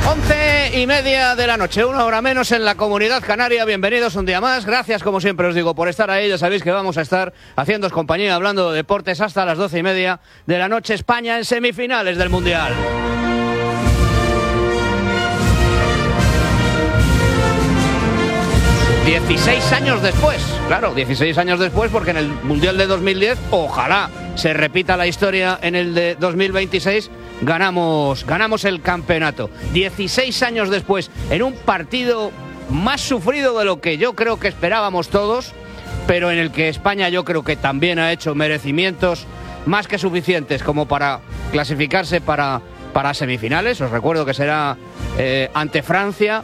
11:30 de la noche, 1 hora menos en la Comunidad Canaria. Bienvenidos un día más. Gracias, como siempre os digo, por estar ahí. Ya sabéis que vamos a estar haciéndoos compañía, hablando de deportes hasta las 12:30 de la noche. España en semifinales del Mundial. ...16 años después, claro, 16 años después, porque en el Mundial de 2010, ojalá se repita la historia en el de 2026, ganamos el campeonato. 16 años después, en un partido más sufrido de lo que yo creo que esperábamos todos, pero en el que España yo creo que también ha hecho merecimientos más que suficientes como para clasificarse para semifinales. Os recuerdo que será ante Francia.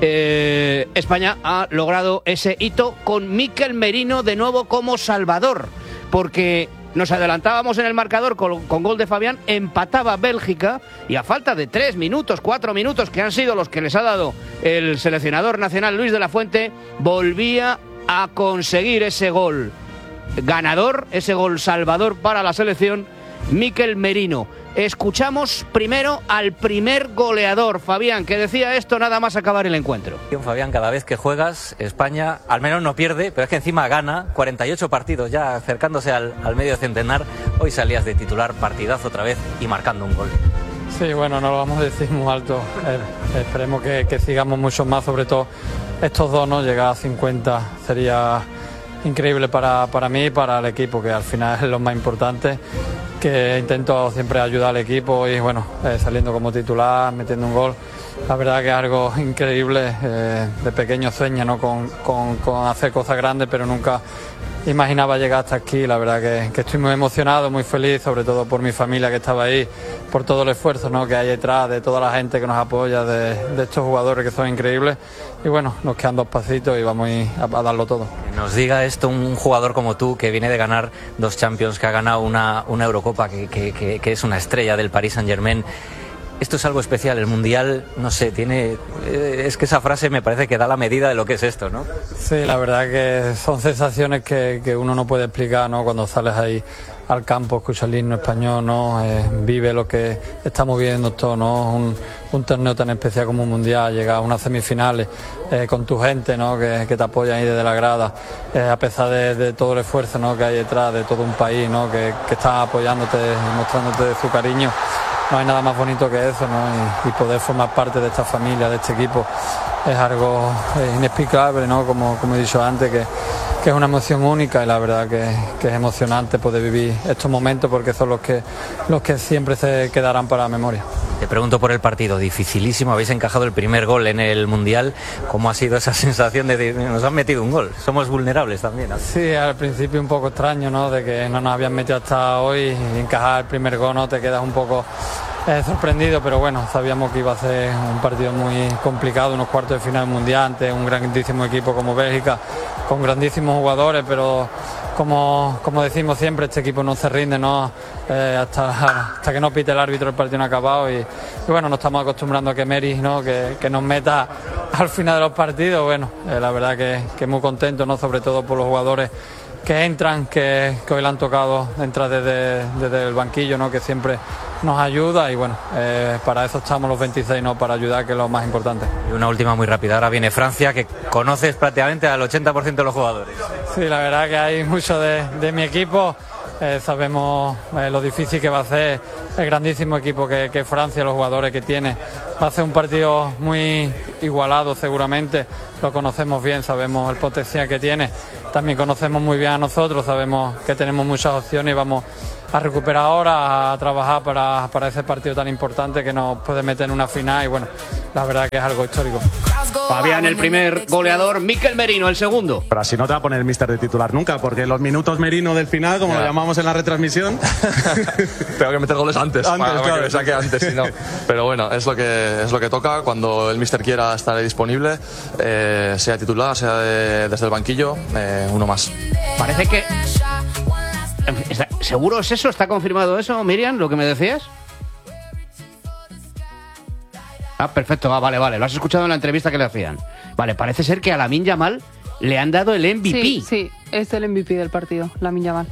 España ha logrado ese hito con Mikel Merino de nuevo como salvador, porque nos adelantábamos en el marcador con gol de Fabián, empataba Bélgica y a falta de 3 minutos, 4 minutos, que han sido los que les ha dado el seleccionador nacional Luis de la Fuente, volvía a conseguir ese gol ganador, ese gol salvador para la selección, Mikel Merino. Escuchamos primero al primer goleador, Fabián, que decía esto nada más acabar el encuentro. Fabián, cada vez que juegas, España al menos no pierde, pero es que encima gana. 48 partidos ya acercándose al medio centenar. Hoy salías de titular, partidazo otra vez y marcando un gol. Sí, bueno, no lo vamos a decir muy alto. Esperemos que sigamos mucho más, sobre todo estos dos, ¿no? Llegar a 50 sería increíble para mí y para el equipo, que al final es lo más importante. Que intento siempre ayudar al equipo y bueno, saliendo como titular, metiendo un gol, la verdad que es algo increíble. De pequeño sueño, ¿no? con hacer cosas grandes, pero nunca imaginaba llegar hasta aquí. La verdad que estoy muy emocionado, muy feliz, sobre todo por mi familia que estaba ahí, por todo el esfuerzo, ¿no? que hay detrás, de toda la gente que nos apoya, de estos jugadores que son increíbles. Y bueno, nos quedan 2 pasitos y vamos a darlo todo. Nos diga esto un jugador como tú, que viene de ganar 2 Champions, que ha ganado una Eurocopa, que es una estrella del Paris Saint-Germain. Esto es algo especial, el Mundial, no sé, es que esa frase me parece que da la medida de lo que es esto, ¿no? Sí, la verdad que son sensaciones que uno no puede explicar, ¿no? Cuando sales ahí al campo, escuchas el himno español, ¿no? Vive lo que estamos viviendo todos, ¿no? Un torneo tan especial como un Mundial, llegar a unas semifinales con tu gente, ¿no? que te apoyan ahí desde la grada, a pesar de todo el esfuerzo, ¿no? que hay detrás, de todo un país, ¿no? que está apoyándote y mostrándote su cariño. No hay nada más bonito que eso, ¿no? Y poder formar parte de esta familia, de este equipo, es algo inexplicable, ¿no? Como he dicho antes, que es una emoción única, y la verdad que es emocionante poder vivir estos momentos, porque son los que siempre se quedarán para la memoria. Te pregunto por el partido, dificilísimo, habéis encajado el primer gol en el Mundial. ¿Cómo ha sido esa sensación de nos han metido un gol? Somos vulnerables también, ¿no? Sí, al principio un poco extraño, ¿no? De que no nos habían metido hasta hoy, y encajar el primer gol, ¿no? Te quedas un poco sorprendido, pero bueno, sabíamos que iba a ser un partido muy complicado, unos cuartos de final mundial ante un grandísimo equipo como Bélgica, con grandísimos jugadores, pero como decimos siempre, este equipo no se rinde, ¿no? Hasta que no pite el árbitro el partido no ha acabado, y bueno, nos estamos acostumbrando a que Meri, ¿no? que nos meta al final de los partidos. Bueno, la verdad que muy contento, ¿no? Sobre todo por los jugadores que entran, que hoy le han tocado entrar desde el banquillo, ¿no? Que siempre nos ayuda, y bueno, para eso estamos los 26, ¿no? Para ayudar, que es lo más importante. Y una última muy rápida, ahora viene Francia, que conoces prácticamente al 80% de los jugadores. Sí, la verdad que hay mucho de mi equipo. Sabemos lo difícil que va a ser el grandísimo equipo que Francia, los jugadores que tiene. Va a ser un partido muy igualado seguramente, lo conocemos bien, sabemos el potencial que tiene, también conocemos muy bien a nosotros, sabemos que tenemos muchas opciones y vamos a recuperar ahora, a trabajar para ese partido tan importante que nos puede meter en una final, y bueno, la verdad que es algo histórico. Fabián, el primer goleador, Mikel Merino, el segundo. Pero así no te va a poner el míster de titular nunca, porque los minutos Merino del final, como lo llamamos en la retransmisión... Tengo que meter goles antes claro. Que me saque antes, si no. Pero bueno, es lo que toca. Cuando el míster quiera, estaré disponible, sea titular, sea desde el banquillo, uno más. Parece que... ¿Seguro es eso? ¿Está confirmado eso, Miriam, lo que me decías? Ah, perfecto, vale, lo has escuchado en la entrevista que le hacían. Vale, parece ser que a Lamine Yamal le han dado el MVP. Sí, es el MVP del partido, Lamine Yamal.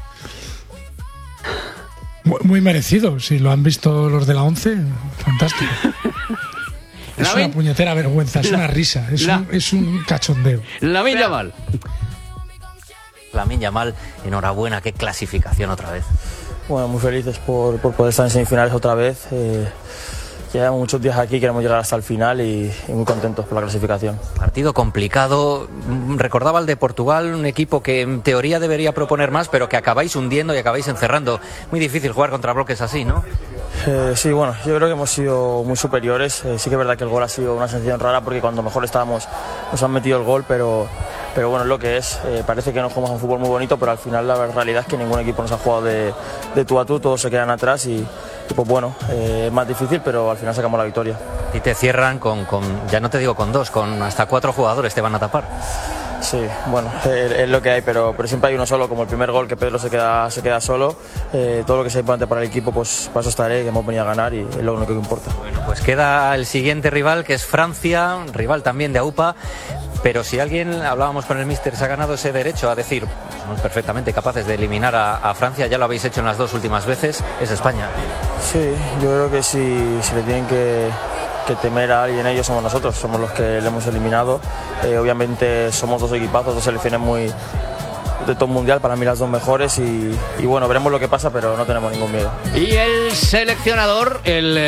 Muy merecido, si lo han visto los de la 11, fantástico. Es una puñetera vergüenza, es una risa, es un cachondeo. Lamine Yamal. Lamine Yamal, enhorabuena, qué clasificación otra vez. Bueno, muy felices por poder estar en semifinales otra vez. Llevamos muchos días aquí, queremos llegar hasta el final y muy contentos por la clasificación. Partido complicado. Recordaba el de Portugal, un equipo que en teoría debería proponer más, pero que acabáis hundiendo y acabáis encerrando. Muy difícil jugar contra bloques así, ¿no? Sí, bueno, yo creo que hemos sido muy superiores. Sí que es verdad que el gol ha sido una sensación rara porque cuando mejor estábamos nos han metido el gol, pero bueno, es lo que es. Parece que no jugamos un fútbol muy bonito, pero al final la realidad es que ningún equipo nos ha jugado de tú a tú, todos se quedan atrás y pues bueno, es más difícil, pero al final sacamos la victoria. Y te cierran con ya no te digo con 2, con hasta 4 jugadores te van a tapar. Sí, bueno, es lo que hay, pero siempre hay uno solo, como el primer gol que Pedro se queda solo. Todo lo que sea importante para el equipo, pues para eso estaré, que hemos venido a ganar y es lo único que importa. Bueno, pues queda el siguiente rival, que es Francia, rival también de AUPA. Pero si alguien, hablábamos con el míster, se ha ganado ese derecho a decir, somos perfectamente capaces de eliminar a Francia, ya lo habéis hecho en las 2 últimas veces, es España. Sí, yo creo que si le tienen que temer a alguien, ellos somos nosotros, somos los que le hemos eliminado. Obviamente somos 2 equipazos, 2 selecciones muy de top mundial, para mí las 2 mejores y bueno, veremos lo que pasa, pero no tenemos ningún miedo. Y el seleccionador,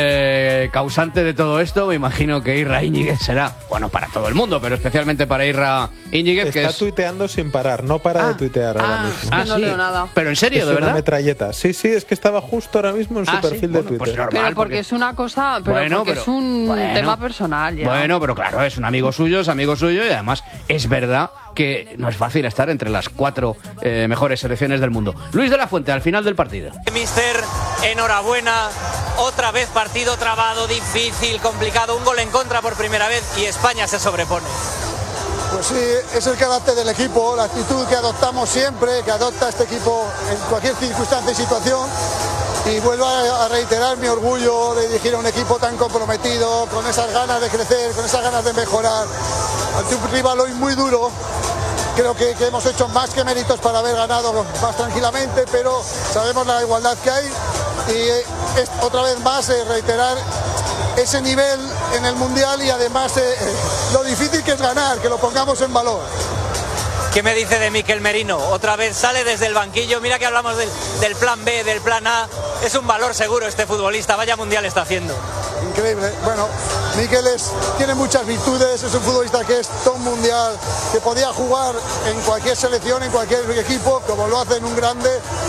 el causante de todo esto, me imagino que Isra Íñiguez será, bueno, para todo el mundo, pero especialmente para Isra Íñiguez, está que es... tuiteando sin parar, no para de tuitear ahora mismo. Es que no leo nada. Pero en serio, es ¿de verdad? Una metralleta. Sí, es que estaba justo ahora mismo en su perfil de Twitter. Pues normal, pero porque es una cosa, porque es un tema personal ya. Bueno, pero claro, es un amigo suyo, y además es verdad que no es fácil estar entre las 4 mejores selecciones del mundo. Luis de la Fuente, al final del partido. Mister, enhorabuena. Otra vez partido trabado, difícil, complicado. Un gol en contra por primera vez y España se sobrepone. Pues sí, es el carácter del equipo, la actitud que adoptamos siempre, que adopta este equipo en cualquier circunstancia y situación. Y vuelvo a reiterar mi orgullo de dirigir a un equipo tan comprometido, con esas ganas de crecer, con esas ganas de mejorar. Ante un rival hoy muy duro, creo que hemos hecho más que méritos para haber ganado más tranquilamente, pero sabemos la igualdad que hay y es, otra vez más reiterar ese nivel en el Mundial y además lo difícil que es ganar, que lo pongamos en valor. ¿Qué me dice de Mikel Merino? Otra vez sale desde el banquillo, mira que hablamos del plan B, del plan A, es un valor seguro este futbolista, vaya Mundial está haciendo. Increíble, bueno, Mikel tiene muchas virtudes, es un futbolista que es top mundial, que podía jugar en cualquier selección, en cualquier equipo, como lo hace en un grande,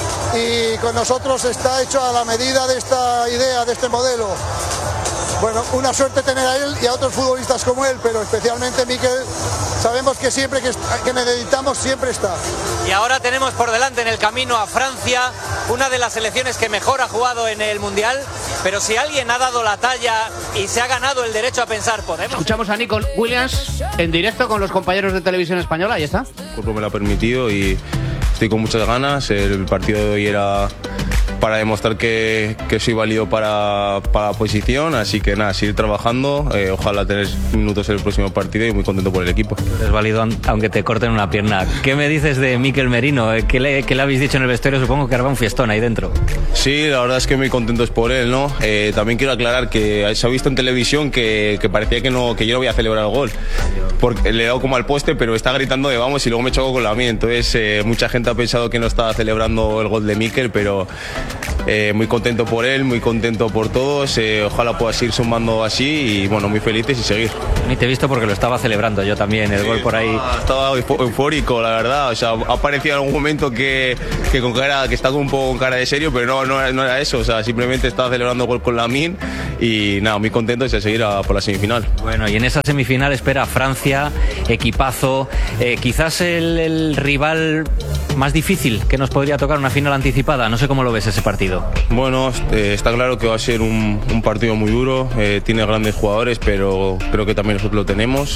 y con nosotros está hecho a la medida de esta idea, de este modelo. Bueno, una suerte tener a él y a otros futbolistas como él, pero especialmente Mikel, sabemos que siempre que necesitamos siempre está. Y ahora tenemos por delante en el camino a Francia, una de las selecciones que mejor ha jugado en el Mundial, pero si alguien ha dado la talla y se ha ganado el derecho a pensar, podemos... Escuchamos a Nico Williams en directo con los compañeros de Televisión Española, ahí está. El cuerpo me lo ha permitido y estoy con muchas ganas. El partido de hoy era para demostrar que soy válido para la posición, así que nada, seguir trabajando, ojalá tener minutos en el próximo partido y muy contento por el equipo. Es válido aunque te corten una pierna. ¿Qué me dices de Mikel Merino? ¿Qué le habéis dicho en el vestuario? Supongo que hará un fiestón ahí dentro. Sí, la verdad es que muy contentos por él, ¿no? También quiero aclarar que se ha visto en televisión que parecía que yo no voy a celebrar el gol, porque le he dado como al poste, pero está gritando de vamos y luego me choco con la mía. Entonces mucha gente ha pensado que no estaba celebrando el gol de Mikel, pero muy contento por él, muy contento por todos, ojalá pueda seguir sumando así y bueno, muy felices y seguir. Ni te he visto porque lo estaba celebrando yo también, el gol por ahí. Estaba eufórico, la verdad, o sea, ha parecido en algún momento que está un poco con cara de serio, pero no era eso, o sea, simplemente estaba celebrando el gol con Lamine y nada, muy contento de seguir por la semifinal. Bueno, y en esa semifinal espera Francia, equipazo, quizás el rival más difícil que nos podría tocar una final anticipada, no sé cómo lo ves ese partido. Bueno, está claro que va a ser un partido muy duro, tiene grandes jugadores, pero creo que también nosotros lo tenemos.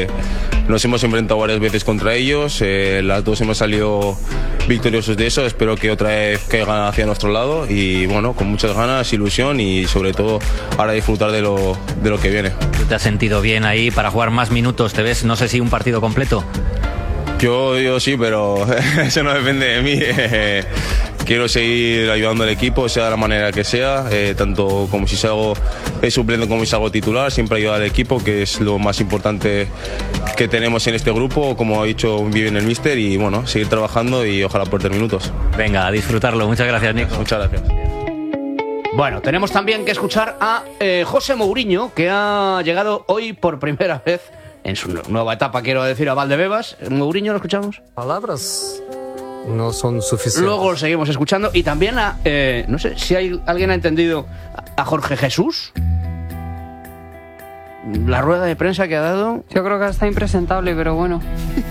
Nos hemos enfrentado varias veces contra ellos, las dos hemos salido victoriosos de eso, espero que otra vez caigan hacia nuestro lado y bueno, con muchas ganas, ilusión y sobre todo ahora disfrutar de lo que viene. ¿Tú te has sentido bien ahí para jugar más minutos? ¿Te ves, no sé si un partido completo? Yo sí, pero eso no depende de mí. quiero seguir ayudando al equipo, sea de la manera que sea, tanto como si salgo suplente como si salgo titular, siempre ayudar al equipo, que es lo más importante que tenemos en este grupo, como ha dicho bien el míster, y bueno, seguir trabajando y ojalá por 3 minutos. Venga, a disfrutarlo. Muchas gracias, Nico. Muchas gracias. Bueno, tenemos también que escuchar a José Mourinho, que ha llegado hoy por primera vez en su nueva etapa, quiero decir, a Valdebebas. Mourinho, ¿lo escuchamos? Palabras no son suficientes. Luego lo seguimos escuchando. Y también a, no sé si alguien ha entendido, a Jorge Jesús. La rueda de prensa que ha dado. Yo creo que está impresentable, pero bueno.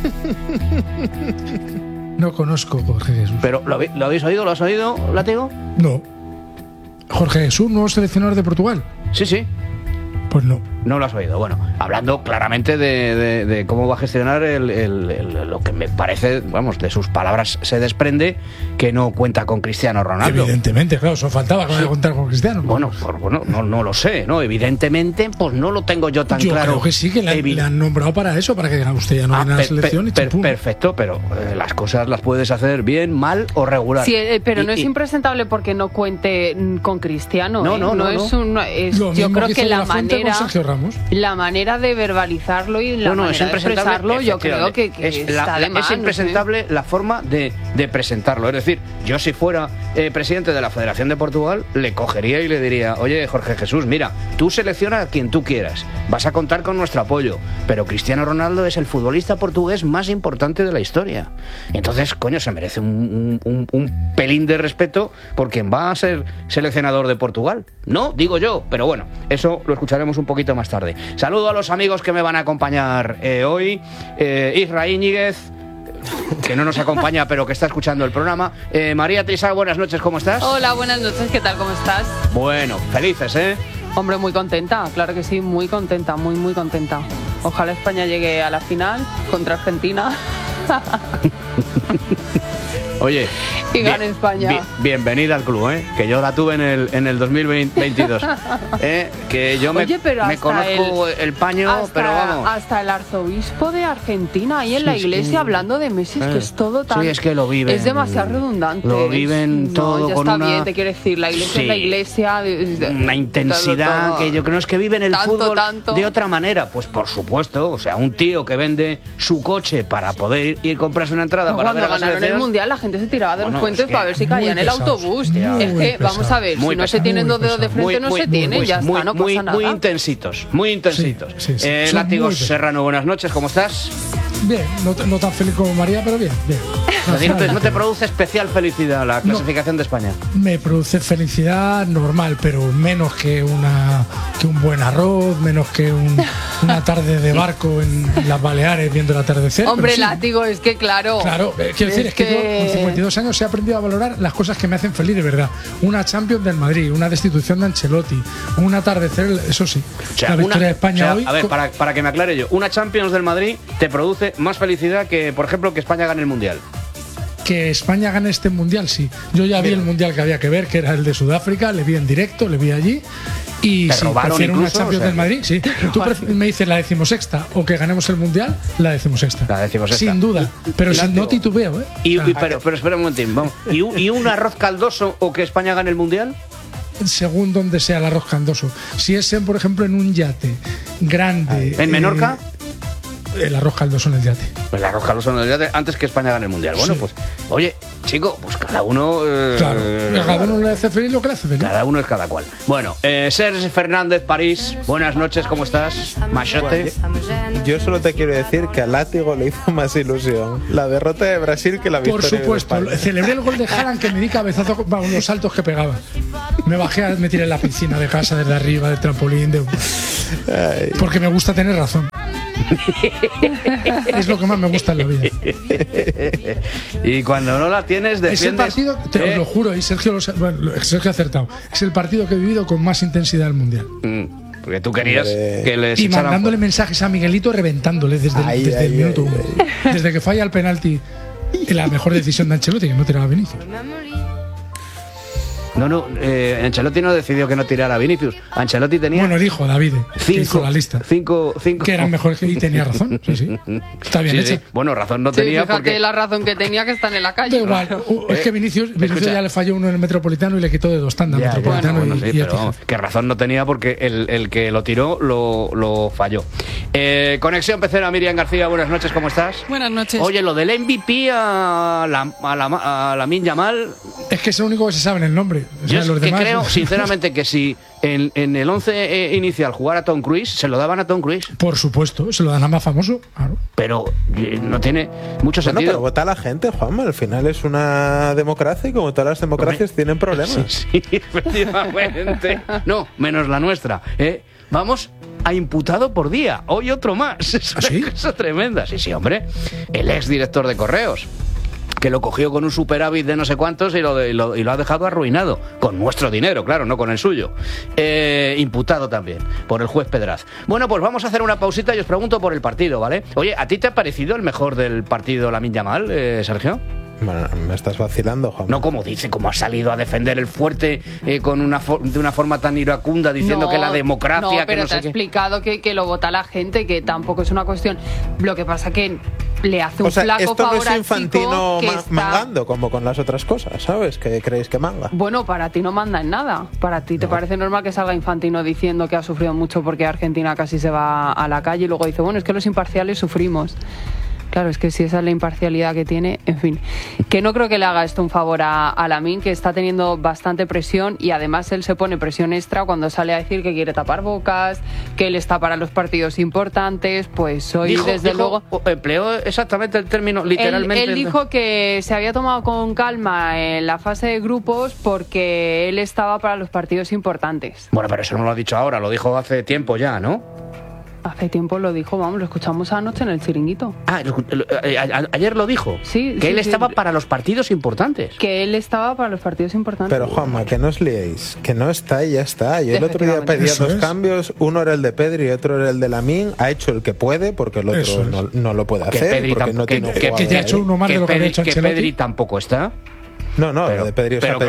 No conozco Jorge Jesús. ¿Pero lo habéis oído? ¿Lo has oído, Látigo? No. ¿Jorge Jesús, nuevo seleccionador de Portugal? Sí, sí. Pues no. No lo has oído. Bueno, hablando claramente de cómo va a gestionar lo que me parece, vamos, de sus palabras se desprende que no cuenta con Cristiano Ronaldo. Evidentemente, claro, eso faltaba que vaya a contar con Cristiano. Bueno, no lo sé, ¿no? Evidentemente, pues no lo tengo yo tan claro. Yo creo que sí, que le han nombrado para eso, para que usted ya no viene a la selección y chimpum. Perfecto, pero las cosas las puedes hacer bien, mal o regular. Sí, pero no es impresentable porque no cuente con Cristiano. No. Yo creo que la manera de verbalizarlo y la manera de expresarlo, yo creo que está de más. Es impresentable la forma de presentarlo. Es decir, yo si fuera presidente de la Federación de Portugal, le cogería y le diría: oye, Jorge Jesús, mira, tú selecciona a quien tú quieras, vas a contar con nuestro apoyo, pero Cristiano Ronaldo es el futbolista portugués más importante de la historia. Entonces, coño, se merece un pelín de respeto por quien va a ser seleccionador de Portugal. No, digo yo, pero bueno, eso lo escucharemos un poquito más tarde. Saludo a los amigos que me van a acompañar hoy. Isra Íñiguez, que no nos acompaña pero que está escuchando el programa. María Trisá, buenas noches, ¿cómo estás? Hola, buenas noches, ¿qué tal? ¿Cómo estás? Bueno, felices, ¿eh? Hombre, muy contenta, claro que sí, muy contenta, muy contenta. Ojalá España llegue a la final contra Argentina. Oye, y gane España. Bienvenida al club, que yo la tuve en el 2022. Que yo me conozco el paño, pero vamos. Hasta el arzobispo de Argentina ahí en la iglesia hablando de Messi, que es todo tan. Sí, es que lo viven. Es demasiado redundante. Lo viven todo ya con está una. Bien, te quiero decir, la iglesia es la iglesia. Una intensidad todo. Que yo creo que viven el fútbol de otra manera. Pues por supuesto, o sea, un tío que vende su coche para poder ir a comprarse una entrada para ver a la selección. Cuando ganaron el mundial, la gente se tiraba de los puentes para ver si caía en el autobús. Es que, vamos a ver, si no se tienen dos dedos de frente, no se tiene, ya está, no pasa nada. Muy intensitos. Látigos Serrano, buenas noches, ¿cómo estás? Bien, no tan feliz como María, pero bien. ¿No te produce especial felicidad la clasificación de España? Me produce felicidad normal, pero menos que un buen arroz, menos que una tarde de barco en las Baleares viendo el atardecer. Hombre, sí. Látigo, es que claro. Claro, quiero decir, es que yo con 52 años he aprendido a valorar las cosas que me hacen feliz de verdad. Una Champions del Madrid, una destitución de Ancelotti, un atardecer, eso sí. O sea, la victoria de España hoy. A ver, para que me aclare yo, una Champions del Madrid te produce más felicidad que, por ejemplo, que España gane el Mundial. Que España gane este Mundial, sí. Yo ya vi el Mundial que había que ver, que era el de Sudáfrica, le vi en directo, le vi allí. Y sí, prefiero una Champions del Madrid, sí. Tú me dices la 16ª o que ganemos el Mundial, la 16ª. La 16ª. Sin duda, pero no titubeo, pero espera un momentín, vamos. ¿Y un arroz caldoso o que España gane el Mundial? Según donde sea el arroz caldoso. Si es, por ejemplo, en un yate grande. ¿En Menorca? El arroz caldoso en el yate. El arroz caldoso en el yate antes que España gane el Mundial. Bueno, pues, oye, chico, pues cada uno. Claro, cada uno le hace feliz lo que le hace feliz. Cada uno es cada cual. Bueno, Serge Fernández, París, buenas noches, ¿cómo estás? Machote. Yo solo te quiero decir que a Látigo le hizo más ilusión la derrota de Brasil que la victoria. Por supuesto, de celebré el gol de Haaland, que me di cabezazo con los saltos que pegaba. Me bajé, me tiré en la piscina de casa desde arriba, del trampolín. Porque me gusta tener razón. Es lo que más me gusta en la vida. Y cuando no la tienes, defiendes. Es el partido, te lo juro, y Sergio ha acertado. Es el partido que he vivido con más intensidad del Mundial. Porque tú querías que les y mandándole mensajes a Miguelito, reventándole desde el minuto 1. Desde que falla el penalti, la mejor decisión de Ancelotti, que no tiraba a Vinicius. No, Ancelotti no decidió que no tirara a Vinicius. Ancelotti tenía... Bueno, dijo David, que hizo la lista. Cinco. Que eran mejores y tenía razón. Sí. Está bien hecho. Sí. Bueno, razón no tenía fíjate porque... la razón que tenía, que están en la calle. Da igual. Es que Vinicius ya le falló uno en el Metropolitano y le quitó de 2 tandas Metropolitano. Bueno, sí, pero vamos, que razón no tenía porque el que lo tiró lo falló. Conexión Pecera, Miriam García, buenas noches, ¿cómo estás? Buenas noches. Oye, lo del MVP a Lamine Yamal... Es que es lo único que se sabe en el nombre. O sea, yo los demás... creo, sinceramente, que si en el 11 inicial jugara Tom Cruise, se lo daban a Tom Cruise. Por supuesto, se lo dan a más famoso. Claro. Pero no tiene mucho sentido. Pero vota la gente, Juanma. Al final es una democracia y como todas las democracias tienen problemas. Sí, efectivamente. No, menos la nuestra. Vamos a imputado por día. Hoy otro más. Es una cosa tremenda. Sí, hombre. El ex director de Correos, que lo cogió con un superávit de no sé cuántos y lo ha dejado arruinado. Con nuestro dinero, claro, no con el suyo. Imputado también por el juez Pedraz. Bueno, pues vamos a hacer una pausita y os pregunto por el partido, ¿vale? Oye, ¿a ti te ha parecido el mejor del partido Lamine Yamal, Sergio? Bueno, me estás vacilando, Juan. No, como ha salido a defender el fuerte de una forma tan iracunda, diciendo que la democracia... No, pero que te ha explicado que lo vota la gente, que tampoco es una cuestión... Lo que pasa que le hace un flaco favor al chico. Esto no es Infantino mangando, como con las otras cosas, ¿sabes? Que creéis que manga. Bueno, para ti no manda en nada. Para ti te parece normal que salga Infantino diciendo que ha sufrido mucho porque Argentina casi se va a la calle y luego dice, bueno, es que los imparciales sufrimos. Claro, es que si esa es la imparcialidad que tiene, en fin. Que no creo que le haga esto un favor a Lamine, que está teniendo bastante presión y además él se pone presión extra cuando sale a decir que quiere tapar bocas, que él está para los partidos importantes, pues hoy desde luego... Empleó exactamente el término, literalmente. Él dijo que se había tomado con calma en la fase de grupos porque él estaba para los partidos importantes. Bueno, pero eso no lo ha dicho ahora, lo dijo hace tiempo ya, ¿no? Hace tiempo lo dijo, lo escuchamos anoche en el Chiringuito. Ayer lo dijo. Sí. Que él estaba para los partidos importantes. Que él estaba para los partidos importantes. Pero Juanma, que no os liéis, que no está y ya está. Yo el otro día pedía 2 cambios, uno era el de Pedri y otro era el de Lamine. Ha hecho el que puede porque el otro no lo puede hacer. Porque no tiene que ya ha hecho uno más de lo que había hecho Ancelotti. Que Pedri tampoco está. No, lo de Pedri, pero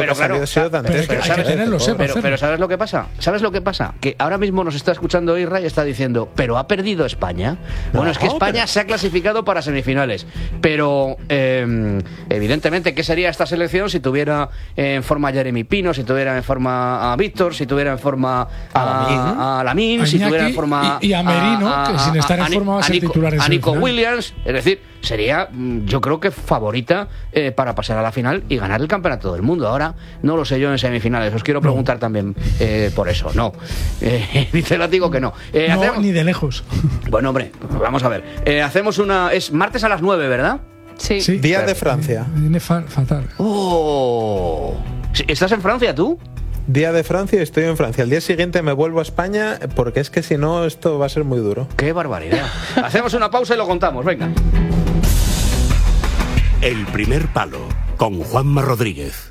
¿sabes lo que pasa? ¿Sabes lo que pasa? Que ahora mismo nos está escuchando Isra y está diciendo, ¿pero ha perdido España? Bueno, es que España se ha clasificado para semifinales, pero evidentemente, ¿qué sería esta selección si tuviera en forma a Jeremy Pino, si tuviera en forma a Víctor, si tuviera en forma a Lamine, si tuviera en forma y a Merino, que sin estar en forma va a ser titular en a Nico Williams? Es decir, sería, yo creo que favorita para pasar a la final y ganar el campeonato del mundo. Ahora no lo sé yo en semifinales, os quiero preguntar también por eso. No, dice Látigo que no. Ni de lejos. Bueno, hombre, vamos a ver. Hacemos es martes a las 9, ¿verdad? Sí. Día de Francia. Viene fatal. ¿Estás en Francia tú? Día de Francia, estoy en Francia. El día siguiente me vuelvo a España porque es que si no esto va a ser muy duro. ¡Qué barbaridad! Hacemos una pausa y lo contamos, venga. El primer palo con Juanma Rodríguez.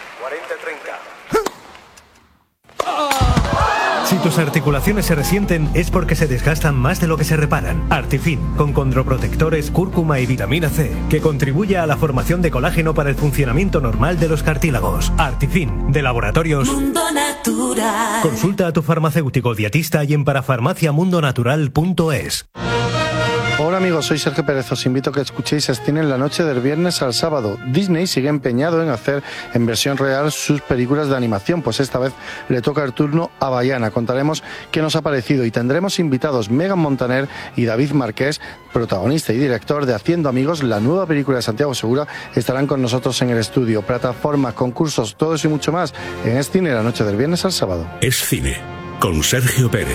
40-30. Si tus articulaciones se resienten es porque se desgastan más de lo que se reparan. Artifin, con condroprotectores, cúrcuma y vitamina C, que contribuye a la formación de colágeno para el funcionamiento normal de los cartílagos. Artifin, de Laboratorios Mundo Natural. Consulta a tu farmacéutico dietista y en parafarmaciamundonatural.es. Hola amigos, soy Sergio Pérez. Os invito a que escuchéis Cine en la noche del viernes al sábado. Disney sigue empeñado en hacer en versión real sus películas de animación, pues esta vez le toca el turno a Bayana. Contaremos qué nos ha parecido y tendremos invitados Megan Montaner y David Marqués, protagonista y director de Haciendo Amigos, la nueva película de Santiago Segura. Estarán con nosotros en el estudio. Plataformas, concursos, todo eso y mucho más en Cine la noche del viernes al sábado. Es Cine, con Sergio Pérez.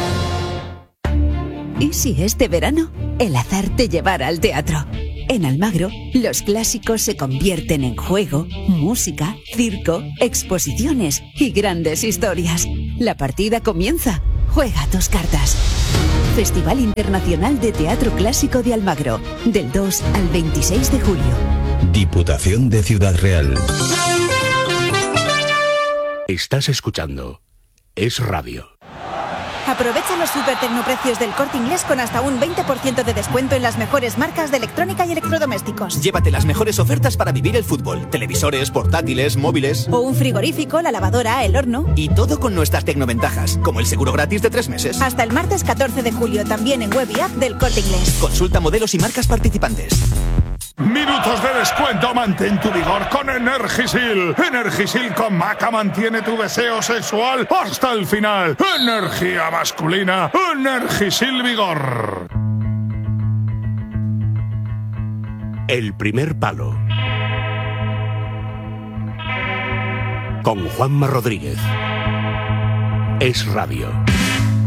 ¿Y si este verano el azar te llevara al teatro? En Almagro, los clásicos se convierten en juego, música, circo, exposiciones y grandes historias. La partida comienza. Juega tus cartas. Festival Internacional de Teatro Clásico de Almagro, del 2 al 26 de julio. Diputación de Ciudad Real. Estás escuchando Es Radio. Aprovecha los super tecnoprecios del Corte Inglés con hasta un 20% de descuento en las mejores marcas de electrónica y electrodomésticos. Llévate las mejores ofertas para vivir el fútbol. Televisores, portátiles, móviles. O un frigorífico, la lavadora, el horno. Y todo con nuestras tecnoventajas, como el seguro gratis de 3 meses. Hasta el martes 14 de julio, también en web y app del Corte Inglés. Consulta modelos y marcas participantes. Minutos de descuento, mantén tu vigor con Energisil. Energisil con Maca mantiene tu deseo sexual hasta el final. Energía masculina, Energisil Vigor. El primer palo. Con Juanma Rodríguez. Es Radio.